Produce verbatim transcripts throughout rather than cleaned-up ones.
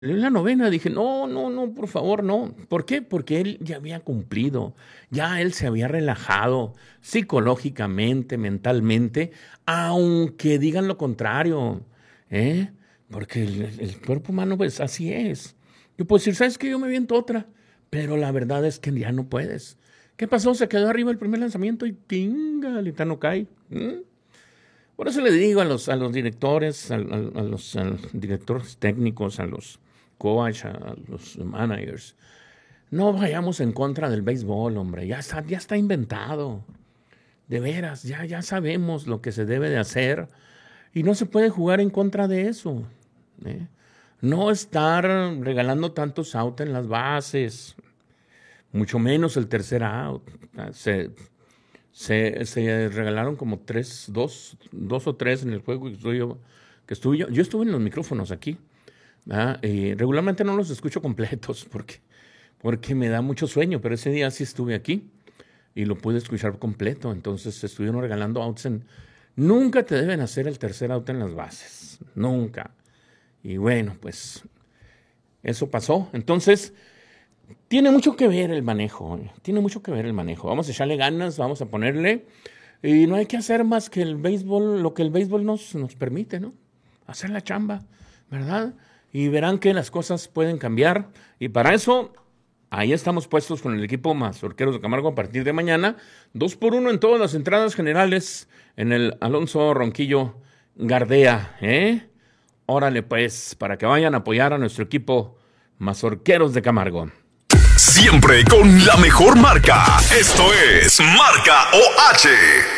En la novena dije, no, no, no, por favor, no. ¿Por qué? Porque él ya había cumplido, ya él se había relajado psicológicamente, mentalmente, aunque digan lo contrario, ¿eh? Porque el, el cuerpo humano, pues así es. Yo puedo decir, ¿sabes qué? Yo me viento otra, pero la verdad es que ya no puedes. ¿Qué pasó? Se quedó arriba el primer lanzamiento y tinga, ahorita no cae. ¿Mm? Por eso le digo a los, a los directores, a, a, a, los, a los directores técnicos, a los coach, a los managers, no vayamos en contra del béisbol, hombre. Ya está, ya está inventado. De veras, ya, ya sabemos lo que se debe de hacer y no se puede jugar en contra de eso, ¿eh? No estar regalando tantos outs en las bases, mucho menos el tercer out. Se, se, se regalaron como tres, dos, dos o tres en el juego que estuve yo. Que estuve yo, yo estuve en los micrófonos aquí. ¿Ah? Eh, regularmente no los escucho completos porque, porque me da mucho sueño, pero ese día sí estuve aquí y lo pude escuchar completo. Entonces estuvieron regalando outs en... Nunca te deben hacer el tercer out en las bases, nunca. Y bueno, pues eso pasó. Entonces, tiene mucho que ver el manejo, ¿eh? Tiene mucho que ver el manejo. Vamos a echarle ganas, vamos a ponerle, y no hay que hacer más que el béisbol, lo que el béisbol nos, nos permite, ¿no? Hacer la chamba, ¿verdad? Y verán que las cosas pueden cambiar. Y para eso, ahí estamos puestos con el equipo Mazorqueros de Camargo a partir de mañana. Dos por uno en todas las entradas generales en el Alonso Ronquillo Gardea, ¿eh? Órale pues, para que vayan a apoyar a nuestro equipo Mazorqueros de Camargo. Siempre con la mejor marca. Esto es Marca O H.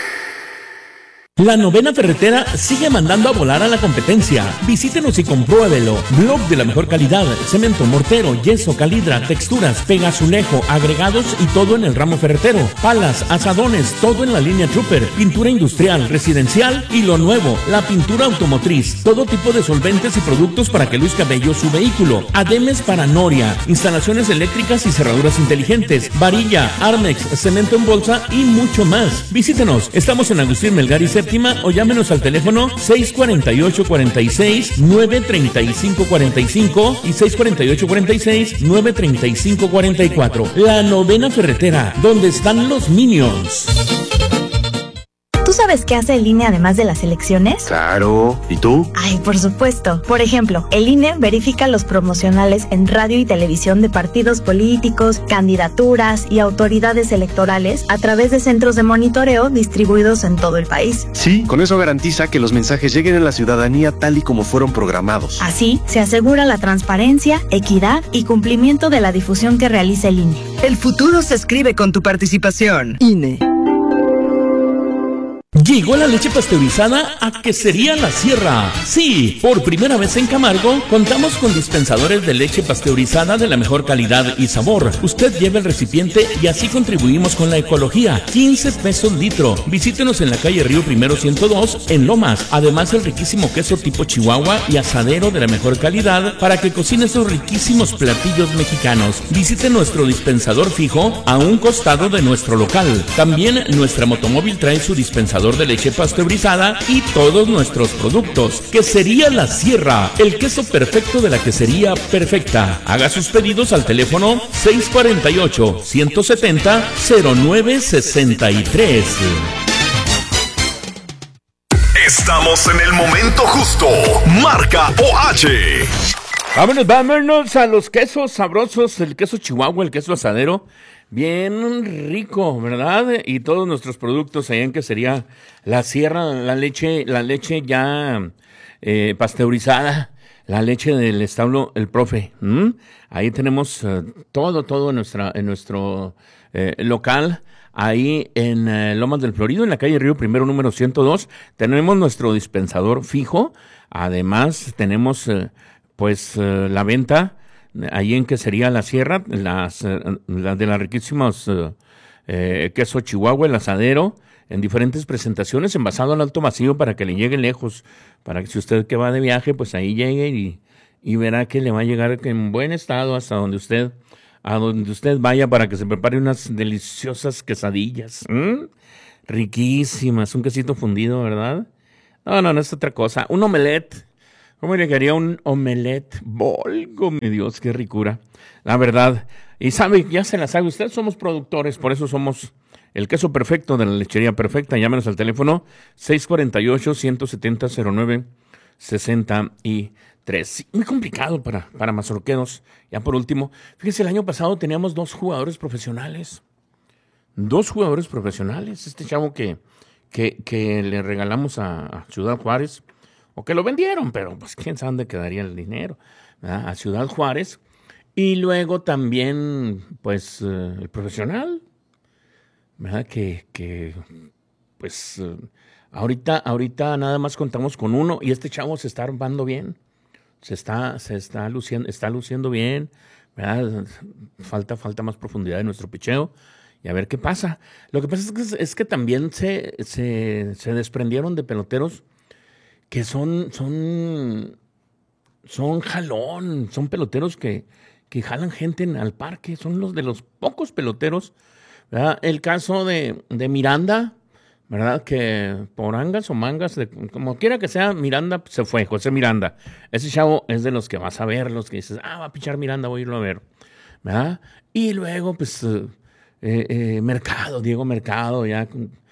La Novena Ferretera sigue mandando a volar a la competencia. Visítenos y compruébelo. Blog de la mejor calidad, cemento, mortero, yeso, calidra, texturas, pegazulejo, agregados y todo en el ramo ferretero. Palas, asadones, todo en la línea Trooper. Pintura industrial, residencial y lo nuevo, la pintura automotriz. Todo tipo de solventes y productos para que luzca bello su vehículo. Ademes para noria, instalaciones eléctricas y cerraduras inteligentes, varilla, Armex, cemento en bolsa y mucho más. Visítenos. Estamos en Agustín Melgar y Séptima o llámenos al teléfono seis cuatro ocho, cuatro seis, nueve tres cinco cuatro cinco y seis cuatro ocho, cuatro seis, nueve tres cinco cuatro cuatro. La Novena Ferretera, donde están los Minions. ¿Tú sabes qué hace el I N E además de las elecciones? Claro. ¿Y tú? Ay, por supuesto. Por ejemplo, el I N E verifica los promocionales en radio y televisión de partidos políticos, candidaturas y autoridades electorales a través de centros de monitoreo distribuidos en todo el país. Sí, con eso garantiza que los mensajes lleguen a la ciudadanía tal y como fueron programados. Así, se asegura la transparencia, equidad y cumplimiento de la difusión que realiza el I N E. El futuro se escribe con tu participación. I N E. Llegó la leche pasteurizada a Quesería La Sierra. Sí, por primera vez en Camargo contamos con dispensadores de leche pasteurizada de la mejor calidad y sabor. Usted lleva el recipiente y así contribuimos con la ecología. quince pesos litro. Visítenos en la calle Río Primero ciento dos en Lomas. Además el riquísimo queso tipo Chihuahua y asadero de la mejor calidad para que cocine esos riquísimos platillos mexicanos. Visite nuestro dispensador fijo a un costado de nuestro local. También nuestra motomóvil trae su dispensador de leche pasteurizada y todos nuestros productos. Quesería La Sierra, el queso perfecto de la quesería perfecta. Haga sus pedidos al teléfono seis cuatro ocho, uno siete cero, cero nueve seis tres. Estamos en el momento justo. Marca O H. Vámonos, vámonos a los quesos sabrosos, el queso Chihuahua, el queso asadero, bien rico, ¿verdad? Y todos nuestros productos allá en Quesería La Sierra, la leche, la leche ya eh, pasteurizada, la leche del establo El Profe. ¿Mm? Ahí tenemos uh, todo, todo en nuestra, en nuestro eh, local. Ahí en eh, Lomas del Florido, en la calle Río Primero, número ciento dos, tenemos nuestro dispensador fijo. Además, tenemos eh, pues eh, la venta ahí en Quesería La Sierra, las, eh, las de las riquísimas eh, eh, queso Chihuahua, el asadero, en diferentes presentaciones, envasado al alto vacío para que le llegue lejos, para que si usted que va de viaje, pues ahí llegue y, y verá que le va a llegar en buen estado hasta donde usted, a donde usted vaya para que se prepare unas deliciosas quesadillas. ¿Mm? Riquísimas, un quesito fundido, ¿verdad? No, no, no es otra cosa. Un omelette. ¿Cómo le quería un omelette? Volgo, mi Dios, qué ricura. La verdad. Y sabe, ya se la sabe usted, somos productores, por eso somos el queso perfecto de la lechería perfecta. Llámenos al teléfono seis cuatro ocho, uno siete cero, cero nueve seis tres. Muy complicado para, para mazorqueros. Ya por último, fíjese, el año pasado teníamos dos jugadores profesionales. Dos jugadores profesionales. Este chavo que, que, que le regalamos a, a Ciudad Juárez, o que lo vendieron, pero pues quién sabe dónde quedaría el dinero, ¿verdad? A Ciudad Juárez. Y luego también, pues, uh, el profesional, ¿verdad? Que, que pues, uh, ahorita, ahorita nada más contamos con uno y este chavo se está armando bien. Se está, se está luciendo, está luciendo bien, ¿verdad? Falta, falta más profundidad en nuestro picheo y a ver qué pasa. Lo que pasa es que, es que también se, se, se desprendieron de peloteros que son, son, son jalón, son peloteros que, que jalan gente en, al parque, son los de los pocos peloteros, ¿verdad? El caso de, de Miranda, ¿verdad? Que por angas o mangas, de, como quiera que sea, Miranda se fue, José Miranda. Ese chavo es de los que vas a ver, los que dices, ah, va a pichar Miranda, voy a irlo a ver, ¿verdad? Y luego, pues, eh, eh, Mercado, Diego Mercado, ya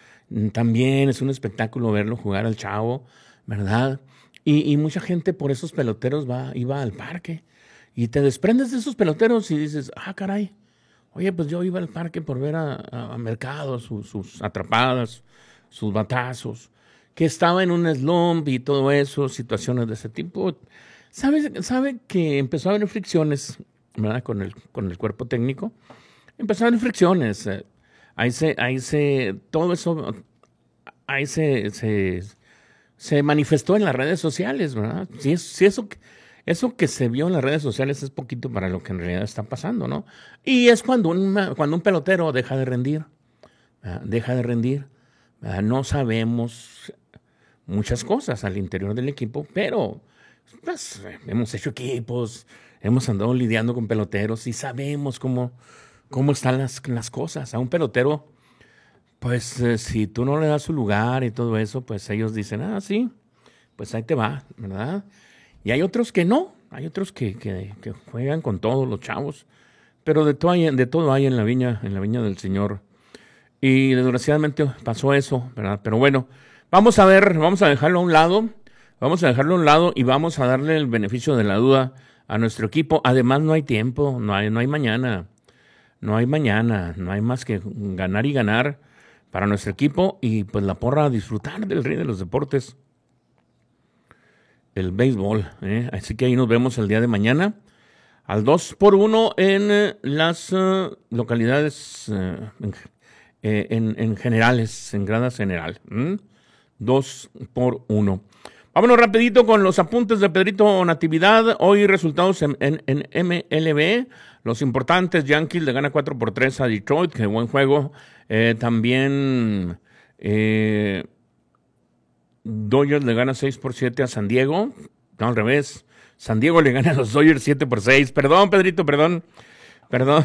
también es un espectáculo verlo jugar al chavo, ¿verdad? Y, y mucha gente por esos peloteros va, iba al parque. Y te desprendes de esos peloteros y dices, ah, caray, oye, pues yo iba al parque por ver a, a, a Mercado, su, sus atrapadas, sus batazos, que estaba en un slump y todo eso, situaciones de ese tipo. ¿Sabe, sabe que empezó a haber fricciones, ¿verdad? Con el, con el cuerpo técnico? Empezó a haber fricciones. Eh, ahí se, ahí se, todo eso, ahí se... se Se manifestó en las redes sociales, ¿verdad? Si, es, si eso, eso que se vio en las redes sociales es poquito para lo que en realidad está pasando, ¿no? Y es cuando un, cuando un pelotero deja de rendir, ¿verdad? Deja de rendir. ¿Verdad? No sabemos muchas cosas al interior del equipo, pero pues, hemos hecho equipos, hemos andado lidiando con peloteros y sabemos cómo, cómo están las, las cosas. A un pelotero, pues eh, si tú no le das su lugar y todo eso, pues ellos dicen, ah, sí, pues ahí te va, ¿verdad? Y hay otros que no, hay otros que, que, que juegan con todos los chavos, pero de todo, hay, de todo hay en la viña, en la viña del Señor. Y desgraciadamente pasó eso, ¿verdad? Pero bueno, vamos a ver, vamos a dejarlo a un lado, vamos a dejarlo a un lado y vamos a darle el beneficio de la duda a nuestro equipo. Además no hay tiempo, no hay, no hay mañana, no hay mañana, no hay más que ganar y ganar para nuestro equipo y pues la porra a disfrutar del rey de los deportes, el béisbol, ¿eh? Así que ahí nos vemos el día de mañana al dos por uno en eh, las uh, localidades uh, en, eh, en, en generales, en gradas general, ¿Mm? dos por uno. Vámonos rapidito con los apuntes de Pedrito Natividad. Hoy resultados en, en, en M L B. Los importantes, Yankees le gana cuatro por tres a Detroit, que buen juego. Eh, también eh, Dodgers le gana seis por siete a San Diego. No, al revés. San Diego le gana a los Dodgers siete por seis. Perdón, Pedrito, perdón. Perdón.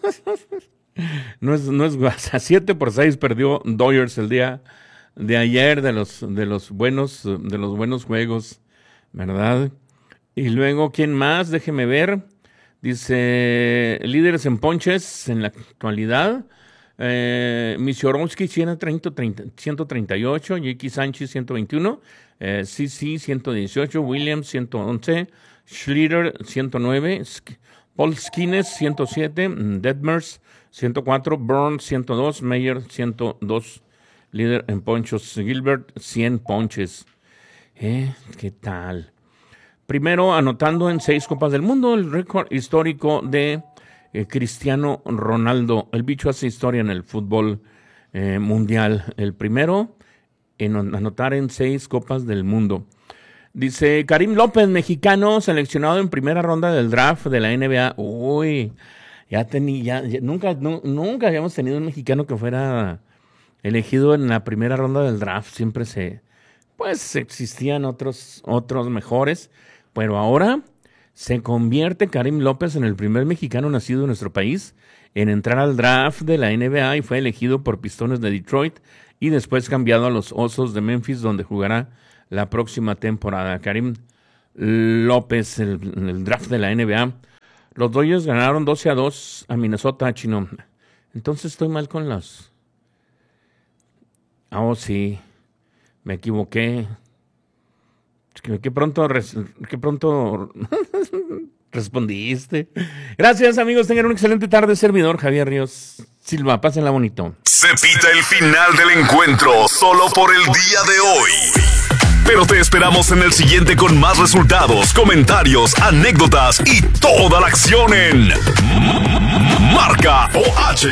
no es, no es a siete por seis perdió Dodgers el día de ayer de los, de los buenos, de los buenos juegos, ¿verdad? Y luego, ¿quién más? Déjeme ver. Dice, líderes en ponches en la actualidad. Eh, Misiorovsky ciento treinta y ocho, J K Sánchez ciento veintiuno, eh, C C ciento dieciocho, Williams ciento once, Schlitter ciento nueve, Paul Skinner ciento siete, Detmers ciento cuatro, Burns ciento dos, Meyer ciento dos, líder en ponchos, Gilbert cien ponches. ¿Eh? ¿Qué tal? Primero anotando en seis Copas del Mundo, el récord histórico de eh, Cristiano Ronaldo. El bicho hace historia en el fútbol eh, mundial. El primero en anotar en seis Copas del Mundo. Dice Karim López, mexicano, seleccionado en primera ronda del draft de la N B A. Uy, ya tenía, ya, nunca, no, nunca habíamos tenido un mexicano que fuera elegido en la primera ronda del draft. Siempre se, pues existían otros, otros mejores. Pero ahora se convierte Karim López en el primer mexicano nacido en nuestro país en entrar al draft de la N B A y fue elegido por Pistones de Detroit y después cambiado a los Osos de Memphis, donde jugará la próxima temporada. Karim López el, en el draft de la N B A. Los Dodgers ganaron doce a dos a Minnesota, chino. Entonces estoy mal con las... Ah, oh, sí. Me equivoqué. Que, que pronto... Res... Que pronto... respondiste. Gracias, amigos. Tengan una excelente tarde. Servidor Javier Ríos Silva. Pásenla bonito. Se pita el final del encuentro solo por el día de hoy. Pero te esperamos en el siguiente con más resultados, comentarios, anécdotas y toda la acción en Marca O H.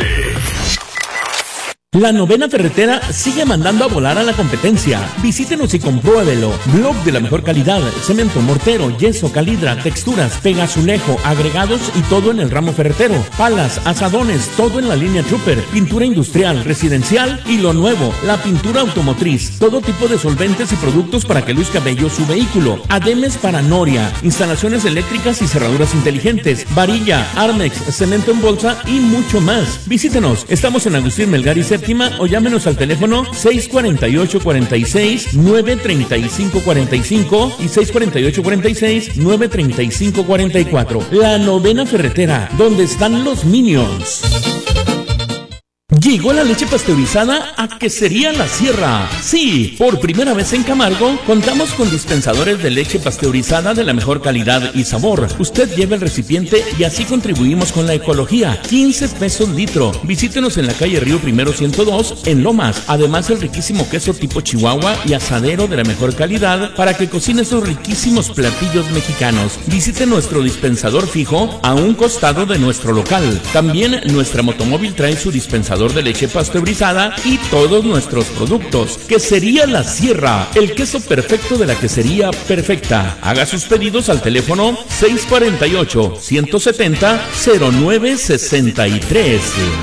La Novena Ferretera sigue mandando a volar a la competencia. Visítenos y compruébelo. Blog de la mejor calidad, cemento, mortero, yeso, calidra, texturas, pegazulejo, agregados y todo en el ramo ferretero. Palas, asadones, todo en la línea Trooper. Pintura industrial, residencial y lo nuevo, la pintura automotriz. Todo tipo de solventes y productos para que luzca bello su vehículo. Ademes para noria, instalaciones eléctricas y cerraduras inteligentes, varilla, Armex, cemento en bolsa y mucho más. Visítenos. Estamos en Agustín Melgar y Séptima o llámenos al teléfono seis cuatro ocho, cuatro seis, nueve tres cinco cuatro cinco y seis cuatro ocho, cuatro seis, nueve tres cinco cuatro cuatro. La Novena Ferretera, donde están los Minions. Llegó la leche pasteurizada a Quesería La Sierra. Sí, por primera vez en Camargo contamos con dispensadores de leche pasteurizada de la mejor calidad y sabor. Usted lleva el recipiente y así contribuimos con la ecología. quince pesos litro. Visítenos en la calle Río Primero ciento dos en Lomas. Además el riquísimo queso tipo Chihuahua y asadero de la mejor calidad para que cocine esos riquísimos platillos mexicanos. Visite nuestro dispensador fijo a un costado de nuestro local. También nuestra motomóvil trae su dispensador de leche pasteurizada y todos nuestros productos. Quesería La Sierra, el queso perfecto de la quesería perfecta. Haga sus pedidos al teléfono seis cuatro ocho, uno siete cero, cero nueve seis tres.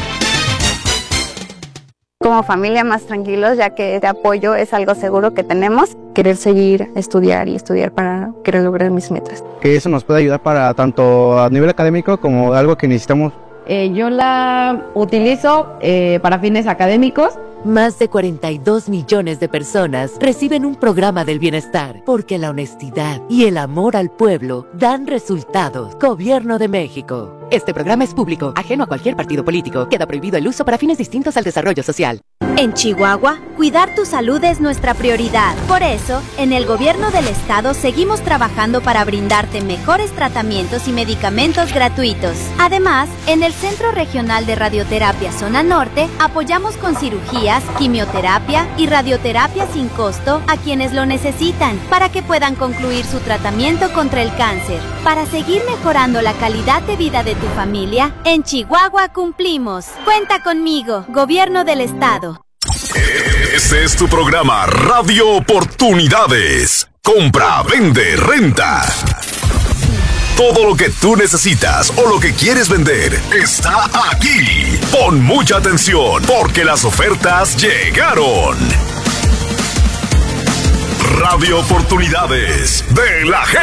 Como familia más tranquilos, ya que este apoyo es algo seguro que tenemos. Querer seguir, estudiar y estudiar para querer lograr mis metas. Que eso nos puede ayudar para tanto a nivel académico como algo que necesitamos. Eh, yo la utilizo eh, para fines académicos. Más de cuarenta y dos millones de personas reciben un programa del bienestar porque la honestidad y el amor al pueblo dan resultados. Gobierno de México. Este programa es público, ajeno a cualquier partido político. Queda prohibido el uso para fines distintos al desarrollo social. En Chihuahua, cuidar tu salud es nuestra prioridad. Por eso, en el gobierno del estado seguimos trabajando para brindarte mejores tratamientos y medicamentos gratuitos. Además, en el Centro Regional de Radioterapia Zona Norte, apoyamos con cirugías, quimioterapia y radioterapia sin costo a quienes lo necesitan para que puedan concluir su tratamiento contra el cáncer. Para seguir mejorando la calidad de vida de tu familia, en Chihuahua cumplimos. Cuenta conmigo, Gobierno del Estado. Este es tu programa Radio Oportunidades. Compra, vende, renta. Todo lo que tú necesitas o lo que quieres vender está aquí. Pon mucha atención porque las ofertas llegaron. Radio Oportunidades de la G.